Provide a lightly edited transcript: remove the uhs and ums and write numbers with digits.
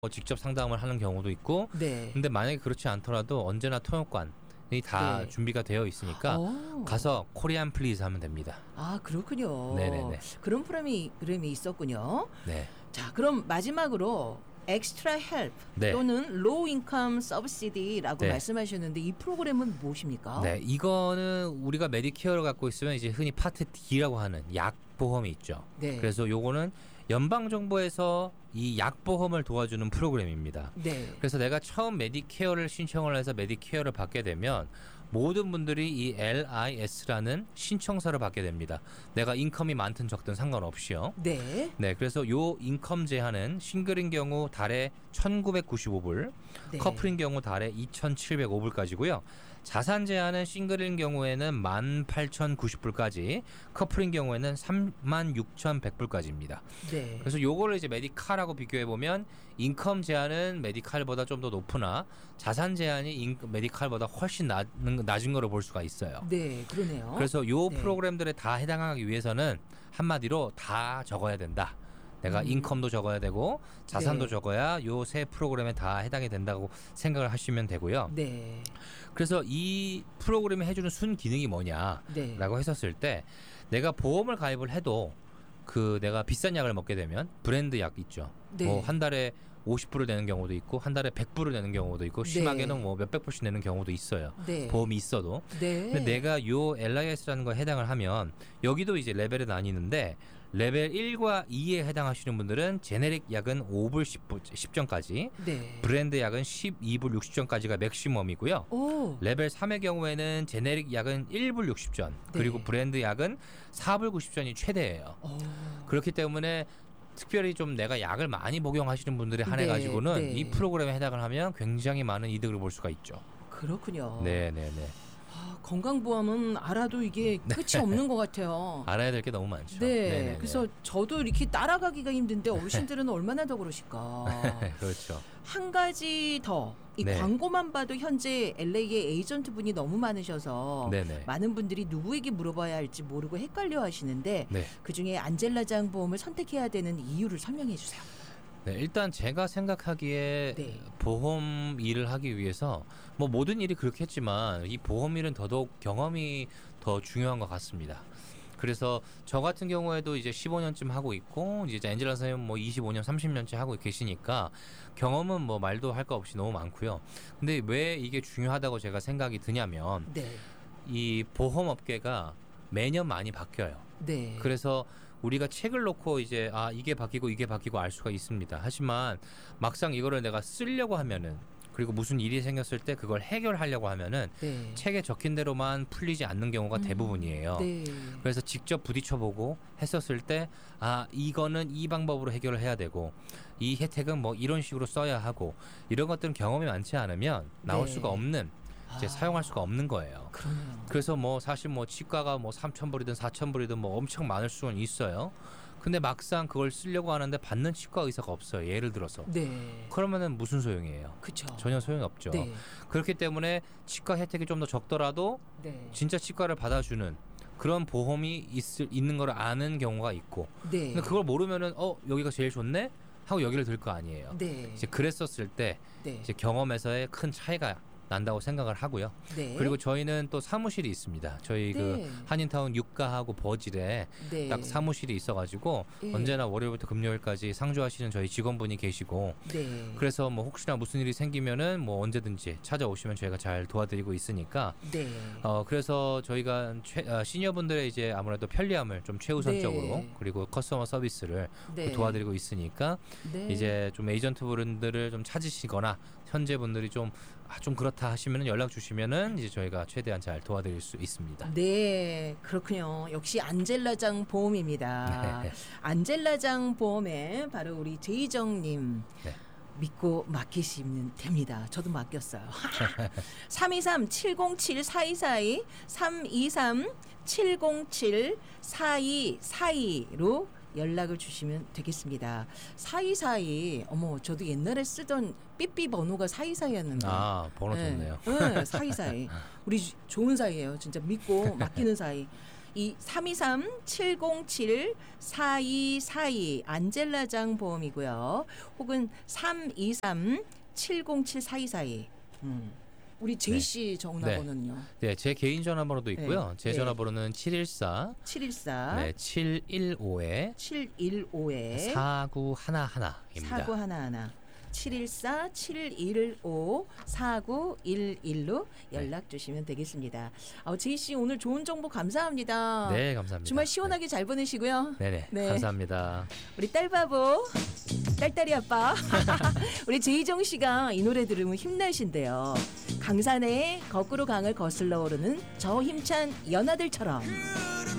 직접 상담을 하는 경우도 있고 네. 근데 만약에 그렇지 않더라도 언제나 통역관이 다 네. 준비가 되어 있으니까 가서 코리안 플리즈 하면 됩니다. 아, 그렇군요. 네네네. 그런 프로그램이 있었군요. 네. 자, 그럼 마지막으로 엑스트라 헬프 네. 또는 로우 인컴 서브시디라고 네. 말씀하셨는데 이 프로그램은 무엇입니까? 네, 이거는 우리가 메디케어를 갖고 있으면 이제 흔히 파트 D라고 하는 약 보험이 있죠. 네. 그래서 요거는 연방 정부에서 이 약 보험을 도와주는 프로그램입니다. 네. 그래서 내가 처음 메디케어를 신청을 해서 메디케어를 받게 되면 모든 분들이 이 LIS라는 신청서를 받게 됩니다. 내가 인컴이 많든 적든 상관없이요. 네. 네, 그래서 요 인컴 제한은 싱글인 경우 달에 1,995불, 네. 커플인 경우 달에 2,705불까지고요. 자산 제한은 싱글인 경우에는 18,090불까지, 커플인 경우에는 36,100불까지입니다. 네. 그래서 요거를 이제 메디칼하고 비교해 보면 인컴 제한은 메디칼보다 좀 더 높으나 자산 제한이 메디칼보다 훨씬 낮은 거로 볼 수가 있어요. 네, 그러네요. 그래서 요 네. 프로그램들에 다 해당하기 위해서는 한마디로 다 적어야 된다. 내가 인컴도 적어야 되고 자산도 네. 적어야 요 세 프로그램에 다 해당이 된다고 생각을 하시면 되고요. 네. 그래서 이 프로그램이 해주는 순 기능이 뭐냐라고 네. 했었을 때 내가 보험을 가입을 해도 그 내가 비싼 약을 먹게 되면 브랜드 약 있죠. 네. 뭐 한 달에 50불을 내는 경우도 있고 한 달에 100불을 내는 경우도 있고 심하게는 네. 뭐 몇백 불씩 내는 경우도 있어요. 네. 보험이 있어도. 네. 근데 내가 요 LIS라는 거에 해당을 하면 여기도 이제 레벨이 나뉘는데 레벨 1과 2에 해당하시는 분들은 제네릭 약은 5불 10전까지 네. 브랜드 약은 12불 60전까지가 맥시멈이고요. 오. 레벨 3의 경우에는 제네릭 약은 1불 60전 그리고 네. 브랜드 약은 4불 90전이 최대예요. 오. 그렇기 때문에 특별히 좀 내가 약을 많이 복용하시는 분들에 한해 네, 가지고는 네. 이 프로그램에 해당을 하면 굉장히 많은 이득을 볼 수가 있죠. 그렇군요. 네네네. 아, 건강보험은 알아도 이게 끝이 없는 것 같아요. 알아야 될 게 너무 많죠. 네. 네네네. 그래서 저도 이렇게 따라가기가 힘든데 어르신들은 얼마나 더 그러실까. 그렇죠. 한 가지 더. 이 네. 광고만 봐도 현재 LA의 에이전트 분이 너무 많으셔서 네네. 많은 분들이 누구에게 물어봐야 할지 모르고 헷갈려 하시는데 네. 그중에 안젤라장 보험을 선택해야 되는 이유를 설명해 주세요. 네, 일단 제가 생각하기에 네. 보험 일을 하기 위해서 뭐 모든 일이 그렇겠지만 이 보험 일은 더더욱 경험이 더 중요한 것 같습니다. 그래서 저 같은 경우에도 이제 15년쯤 하고 있고 이제 엔젤라 선생님 뭐 25년, 30년째 하고 계시니까 경험은 뭐 말도 할 거 없이 너무 많고요. 근데 왜 이게 중요하다고 제가 생각이 드냐면 네. 이 보험업계가 매년 많이 바뀌어요. 네. 그래서 우리가 책을 놓고 이제 이게 바뀌고 알 수가 있습니다. 하지만 막상 이거를 내가 쓰려고 하면은 그리고 무슨 일이 생겼을 때 그걸 해결하려고 하면은 네. 책에 적힌 대로만 풀리지 않는 경우가 대부분이에요. 네. 그래서 직접 부딪혀보고 했었을 때 이거는 이 방법으로 해결을 해야 되고 이 혜택은 뭐 이런 식으로 써야 하고 이런 것들은 경험이 많지 않으면 나올 네. 수가 없는 이제 사용할 수가 없는 거예요. 그러네요. 그래서 뭐 사실 뭐 치과가 뭐 3,000불이든 4,000불이든 뭐 엄청 많을 수는 있어요. 근데 막상 그걸 쓰려고 하는데 받는 치과 의사가 없어요. 예를 들어서. 네. 그러면은 무슨 소용이에요? 그쵸. 전혀 소용이 없죠. 네. 그렇기 때문에 치과 혜택이 좀 더 적더라도 네. 진짜 치과를 받아주는 그런 보험이 있는 걸 아는 경우가 있고 네. 근데 그걸 모르면은 여기가 제일 좋네? 하고 여기를 들 거 아니에요. 네. 이제 그랬었을 때 네. 이제 경험에서의 큰 차이가 난다고 생각을 하고요. 네. 그리고 저희는 또 사무실이 있습니다. 저희 네. 그 한인타운 육가하고 버질에 네. 딱 사무실이 있어가지고 예. 언제나 월요일부터 금요일까지 상주하시는 저희 직원분이 계시고 네. 그래서 뭐 혹시나 무슨 일이 생기면은 뭐 언제든지 찾아오시면 저희가 잘 도와드리고 있으니까 네. 그래서 저희가 시니어분들의 이제 아무래도 편리함을 좀 최우선적으로 네. 그리고 커스터머 서비스를 네. 도와드리고 있으니까 네. 이제 좀 에이전트 분들을 좀 찾으시거나 현재 분들이 좀 그렇다 하시면은 연락 주시면은 이제 저희가 최대한 잘 도와드릴 수 있습니다. 네, 그렇군요. 역시 안젤라장 보험입니다. 네. 안젤라장 보험에 바로 우리 제이정님 네. 믿고 맡기시면 됩니다. 저도 맡겼어요. 323-707-4242 323-707-4242로 연락을 주시면 되겠습니다. 4242 어머 저도 옛날에 쓰던 삐삐 번호가 4242였는데 번호 좋네요. 네, 4242 우리 좋은 사이예요. 진짜 믿고 맡기는 사이. 이 323-707-4242 안젤라장 보험이고요. 혹은 323-707-4242. 우리 제이 씨 전화번호는요? 네, 제 개인 전화번호도 있고요. 네. 제 네. 전화번호는 714 714 715에 715에 4911입니다. 4911 714-715-4911로 연락 주시면 되겠습니다. 제이 씨 오늘 좋은 정보 감사합니다. 네, 감사합니다. 주말 시원하게 잘 보내시고요. 네네, 네. 감사합니다. 우리 딸바보, 딸딸이 아빠, 우리 제이정 씨가 이 노래 들으면 힘나신대요. 강산의 거꾸로 강을 거슬러 오르는 저 힘찬 연하들처럼.